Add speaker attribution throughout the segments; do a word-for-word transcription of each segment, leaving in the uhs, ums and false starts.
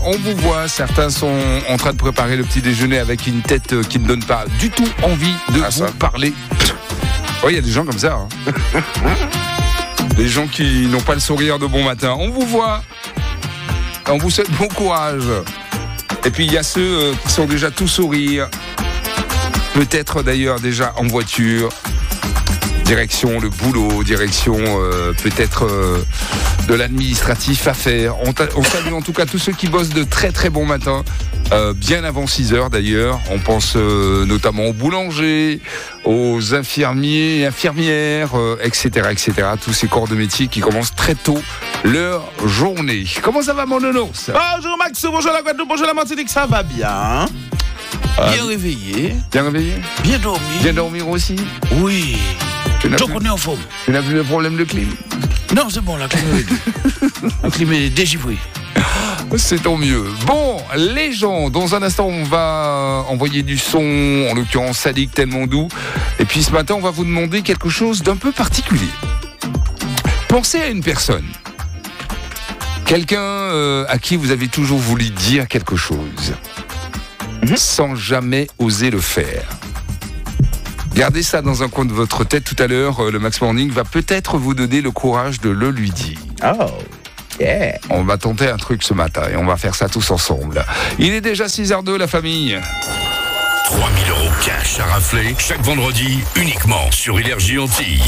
Speaker 1: On vous voit, certains sont en train de préparer le petit déjeuner avec une tête qui ne donne pas du tout envie de
Speaker 2: Ah,
Speaker 1: vous
Speaker 2: ça.
Speaker 1: parler. Oui, il y a des gens comme ça. Hein. Des gens qui n'ont pas le sourire de bon matin. On vous voit. On vous souhaite bon courage. Et puis il y a ceux euh, qui sont déjà tout sourire. Peut-être d'ailleurs déjà en voiture. Direction le boulot, direction euh, peut-être euh, de l'administratif à faire. On, ta- on salue en tout cas tous ceux qui bossent de très très bon matin, euh, bien avant six heures d'ailleurs. On pense euh, notamment aux boulangers, aux infirmiers et infirmières, euh, et cetera, et cetera. Tous ces corps de métier qui commencent très tôt leur journée. Comment ça va mon nounours ?
Speaker 2: Bonjour Max, bonjour la Guadeloupe, bonjour la Martinique, ça va bien?
Speaker 1: Ah,
Speaker 2: Bien réveillé,
Speaker 1: Bien réveillé ?
Speaker 2: bien dormi.
Speaker 1: Bien dormir aussi ?
Speaker 2: Oui.
Speaker 1: Tu n'as
Speaker 2: Donc
Speaker 1: plus,
Speaker 2: on est en forme.
Speaker 1: tu n'as plus de problème de clim ?
Speaker 2: Non, c'est bon, la clim est La clim est dégivrée.
Speaker 1: C'est tant mieux. Bon, les gens, dans un instant, on va envoyer du son, en l'occurrence Sadik tellement doux. Et puis ce matin, on va vous demander quelque chose d'un peu particulier. Pensez à une personne. Quelqu'un euh, à qui vous avez toujours voulu dire quelque chose,
Speaker 2: Mhm.
Speaker 1: sans jamais oser le faire. Gardez ça dans un coin de votre tête. Tout à l'heure, euh, le Max Morning va peut-être vous donner le courage de le lui dire.
Speaker 2: Oh, yeah.
Speaker 1: On va tenter un truc ce matin et on va faire ça tous ensemble. Il est déjà six heures deux, la famille.
Speaker 3: trois mille euros cash à rafler chaque vendredi uniquement sur Énergie Antilles.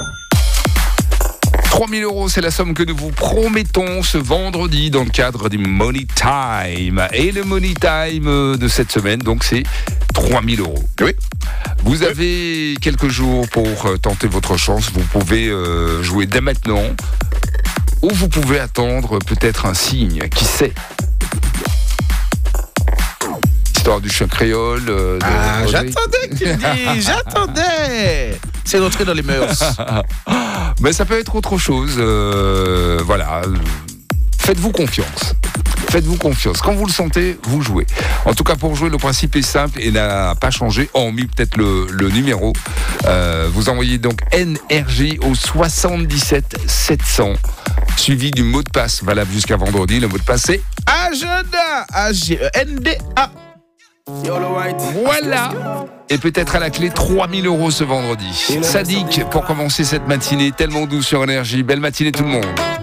Speaker 1: trois mille euros, c'est la somme que nous vous promettons ce vendredi dans le cadre du Money Time. Et le Money Time de cette semaine, donc, c'est trois mille euros.
Speaker 2: Oui.
Speaker 1: Vous avez quelques jours pour euh, tenter votre chance. Vous pouvez euh, jouer dès maintenant ou vous pouvez attendre peut-être un signe. Qui sait ? Histoire du chien créole. euh, de
Speaker 2: Ah,
Speaker 1: Roger.
Speaker 2: j'attendais que tu le dises, j'attendais. C'est rentré dans les mœurs.
Speaker 1: Mais ça peut être autre chose. euh, voilà. Faites-vous confiance. Faites-vous confiance. Quand vous le sentez, vous jouez. En tout cas, pour jouer, le principe est simple et n'a pas changé, hormis peut-être le, le numéro. Euh, vous envoyez donc N R J au soixante-dix-sept sept cents, suivi du mot de passe valable jusqu'à vendredi. Le mot de passe, c'est
Speaker 2: Agenda, A G E N D A.
Speaker 1: voilà. Et peut-être à la clé trois mille euros ce vendredi. Sadik, pour commencer cette matinée tellement douce sur Énergie. Belle matinée tout le monde.